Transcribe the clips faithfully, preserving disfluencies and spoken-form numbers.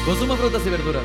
Consuma frutas y verduras.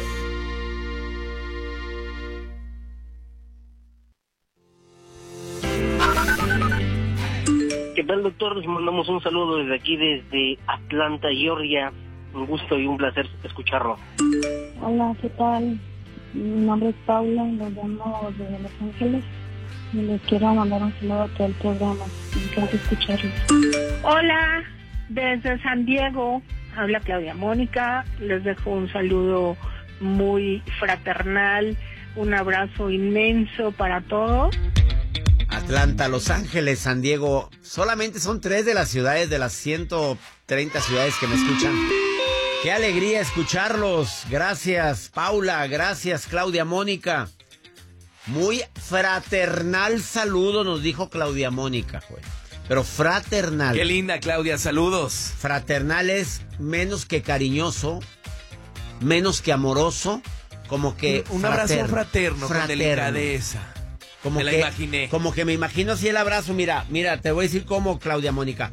¿Qué tal, doctor? Les mandamos un saludo desde aquí, desde Atlanta, Georgia. Un gusto y un placer escucharlo. Hola, ¿qué tal? Mi nombre es Paula, los llamo desde Los Ángeles y les quiero mandar un saludo a todo el programa. Me encanta escucharlos. Hola, desde San Diego, habla Claudia Mónica. Les dejo un saludo muy fraternal, un abrazo inmenso para todos. Atlanta, Los Ángeles, San Diego, solamente son tres de las ciudades de las ciento treinta ciudades que me escuchan. ¡Qué alegría escucharlos! Gracias, Paula, gracias, Claudia Mónica. Muy fraternal saludo nos dijo Claudia Mónica, güey. Pero fraternal. Qué linda, Claudia, saludos. Fraternal es menos que cariñoso, menos que amoroso, como que Un, un fraterno, abrazo fraterno, fraterno. con delicadeza. Como Me la que, imaginé. Como que me imagino así el abrazo. Mira, mira, te voy a decir cómo, Claudia Mónica.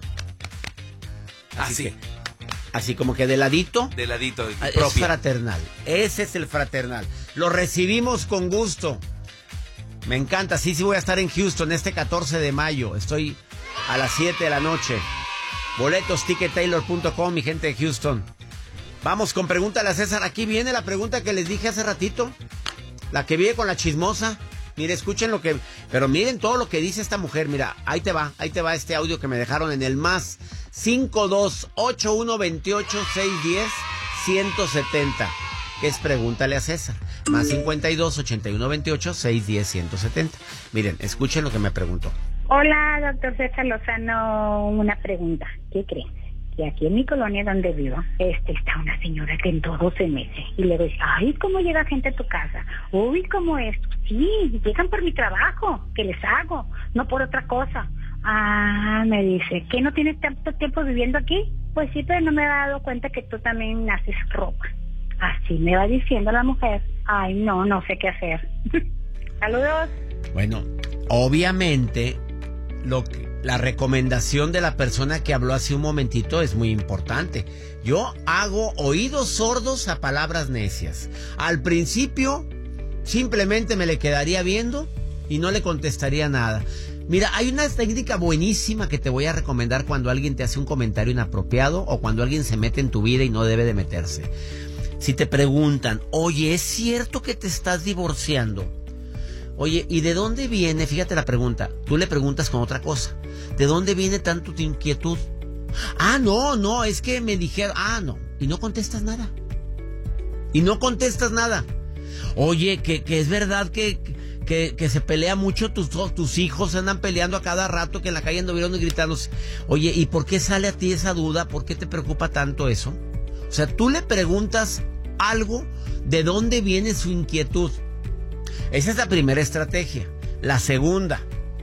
Así. que, así como que de ladito. De ladito. Es propia. fraternal. Ese es el fraternal. Lo recibimos con gusto. Me encanta. Sí, sí voy a estar en Houston este catorce de mayo. Estoy a las siete de la noche. Boletos, ticket taylor punto com, mi gente de Houston. Vamos con Pregúntale a César. Aquí viene la pregunta que les dije hace ratito. La que viene con la chismosa. Mire, escuchen lo que... Pero miren todo lo que dice esta mujer. Mira, ahí te va, ahí te va este audio que me dejaron en el más cinco dos ocho uno dos ocho seis uno cero uno siete cero. Que es Pregúntale a César. Más cincuenta y dos ochenta y uno veintiocho seis diez ciento setenta. Miren, escuchen lo que me preguntó. Hola, doctor César Lozano, una pregunta. ¿Qué crees? Que aquí en mi colonia donde vivo, este, está una señora que en todo se mece. Y le dice, ay, ¿cómo llega gente a tu casa? Uy, ¿cómo esto? Sí, llegan por mi trabajo, que les hago, no por otra cosa. Ah, me dice, ¿qué no tienes tanto tiempo viviendo aquí? Pues sí, pero no me he dado cuenta que tú también haces ropa. Así me va diciendo la mujer. Ay, no, no sé qué hacer. Saludos. Bueno, obviamente, lo que, la recomendación de la persona que habló hace un momentito es muy importante. Yo hago oídos sordos a palabras necias. Al principio, simplemente me le quedaría viendo y no le contestaría nada. Mira, hay una técnica buenísima que te voy a recomendar cuando alguien te hace un comentario inapropiado o cuando alguien se mete en tu vida y no debe de meterse. Si te preguntan, oye, ¿es cierto que te estás divorciando? Oye, ¿y de dónde viene? Fíjate la pregunta. Tú le preguntas con otra cosa. ¿De dónde viene tanto tu inquietud? Ah, no, no, es que me dijeron... Ah, no. Y no contestas nada. Y no contestas nada. Oye, que, que es verdad que, que, que se pelea mucho, tus, tus hijos andan peleando a cada rato, que en la calle anduvieron gritando. Oye, ¿y por qué sale a ti esa duda? ¿Por qué te preocupa tanto eso? O sea, tú le preguntas algo, ¿de dónde viene su inquietud? Esa es la primera estrategia. La segunda,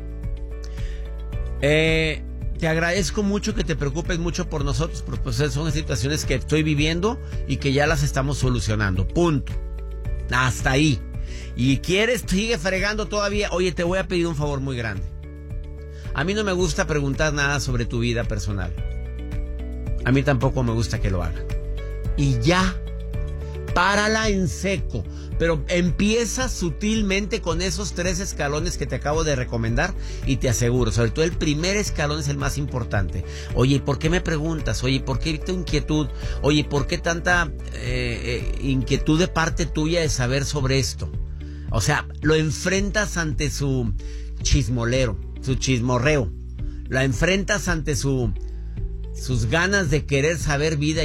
eh, te agradezco mucho que te preocupes mucho por nosotros, porque pues son situaciones que estoy viviendo y que ya las estamos solucionando. Punto. Hasta ahí. Y quieres, sigue fregando todavía. Oye, te voy a pedir un favor muy grande. A mí no me gusta preguntar nada sobre tu vida personal. A mí tampoco me gusta que lo hagan. Y ya, párala en seco. Pero empieza sutilmente con esos tres escalones que te acabo de recomendar y te aseguro, sobre todo el primer escalón es el más importante. Oye, ¿por qué me preguntas? Oye, ¿por qué tu inquietud? Oye, ¿por qué tanta eh, eh, inquietud de parte tuya de saber sobre esto? O sea, lo enfrentas ante su chismolero, su chismorreo. La enfrentas ante su, sus ganas de querer saber vida